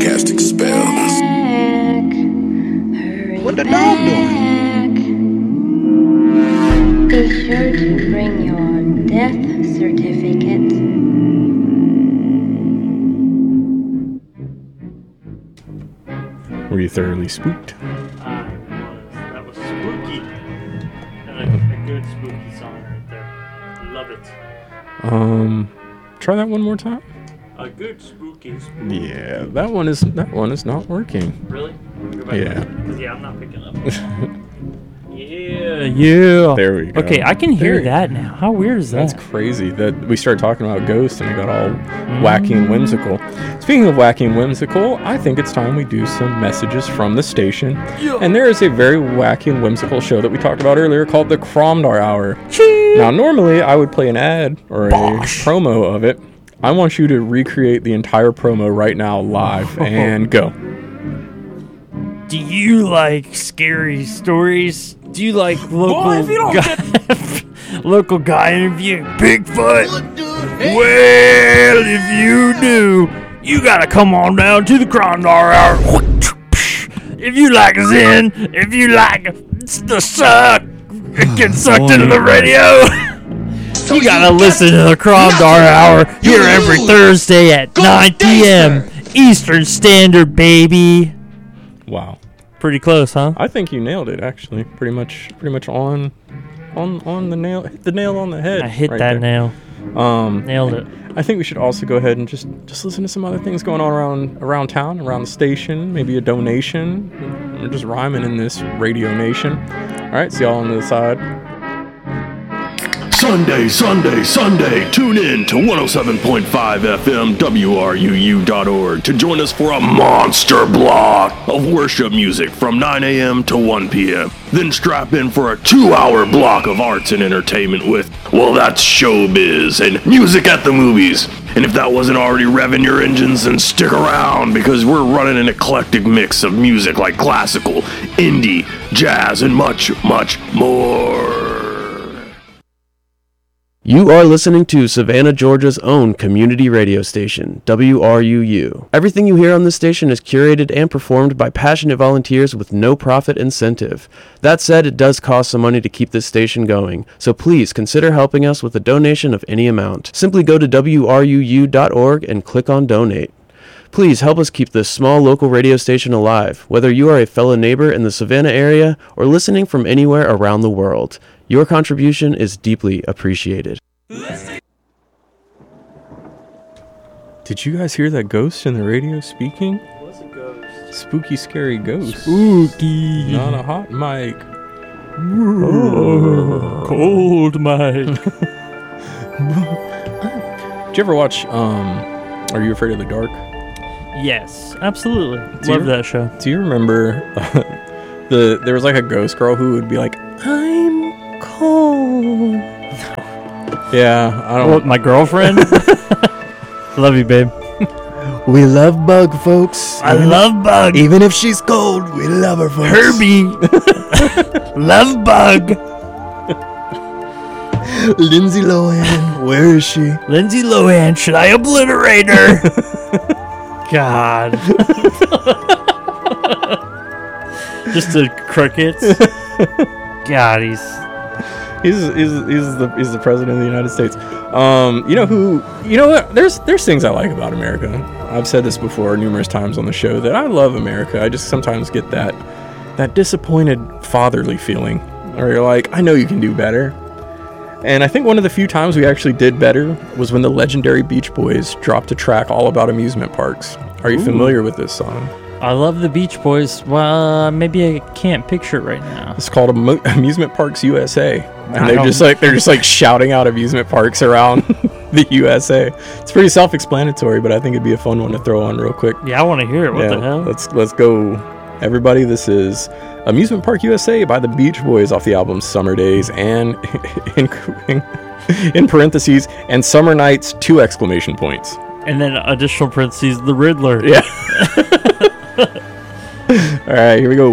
casting spells. What the dog doing? Be sure to bring your death certificate. Were you thoroughly spooked? That was spooky. And a good spooky song right there. Love it. Try that one more time. A good spooky. Yeah, that one is not working. Really? Go back Yeah. Yeah, I'm not picking up. Yeah. There we go. Okay, I can hear There- that now. How weird is that? That's crazy that we started talking about ghosts and it got all wacky and whimsical. Speaking of wacky and whimsical, I think it's time we do some messages from the station. And there is a very wacky and whimsical show that we talked about earlier called the Cromdar Hour. Now, normally I would play an ad or a promo of it. I want you to recreate the entire promo right now live and go. Do you like scary stories? Do you like local guy interviewing Bigfoot? Well, if you do, you gotta come on down to the Cromdar Hour. If you like Zen, if you like the suck, get sucked into the radio. You gotta listen to the Cromdar Hour here every Thursday at 9 p.m. Eastern Standard, baby. Wow. Pretty close, huh? I think you nailed it, actually. Pretty much on the nail. Hit the nail on the head. I hit right that there. nail. Nailed it. I think we should also go ahead and just listen to some other things going on around town, around the station. Maybe a donation. We're just rhyming in this radio nation. All right, see y'all on the other side. Sunday, tune in to 107.5 FM WRUU.org to join us for a monster block of worship music from 9 a.m. to 1 p.m. Then strap in for a 2-hour block of arts and entertainment with, well, that's showbiz and music at the movies. And if that wasn't already revving your engines, then stick around because we're running an eclectic mix of music like classical, indie, jazz, and much, much more. You are listening to Savannah, Georgia's own community radio station, WRUU. Everything you hear on this station is curated and performed by passionate volunteers with no profit incentive. That said, it does cost some money to keep this station going, so please consider helping us with a donation of any amount. Simply go to WRUU.org and click on Donate. Please help us keep this small local radio station alive, whether you are a fellow neighbor in the Savannah area or listening from anywhere around the world. Your contribution is deeply appreciated. Did you guys hear that ghost in the radio speaking? What's a ghost? Spooky, scary ghost. Spooky. Not a hot mic. Cold mic. Did you ever watch Are You Afraid of the Dark? Yes, absolutely. Do you- Love that show. Do you remember there was like a ghost girl who would be like, I'm cold. Yeah, I don't. What, my girlfriend? Love you, babe. We love Bug, folks. I love Bug. Even if she's cold, we love her, folks. Herbie. Love Bug. Lindsay Lohan, where is she? Lindsay Lohan, should I obliterate her? God. Just the crickets. God, he's the president of the United States. You know what? There's things I like about America. I've said this before numerous times on the show that I love America. I just sometimes get that disappointed fatherly feeling where you're like, I know you can do better. And I think one of the few times we actually did better was when the legendary Beach Boys dropped a track all about amusement parks. Are you familiar with this song? I love the Beach Boys. Well, maybe I can't picture it right now. It's called Amusement Parks USA, and they're just like shouting out amusement parks around the USA. It's pretty self-explanatory, but I think it'd be a fun one to throw on real quick. Yeah, I want to hear it. What the hell? Let's go, everybody. This is Amusement Park USA by the Beach Boys off the album Summer Days, and in parentheses, and Summer Nights, 2 exclamation points. And then additional parentheses, the Riddler. Yeah. All right, here we go.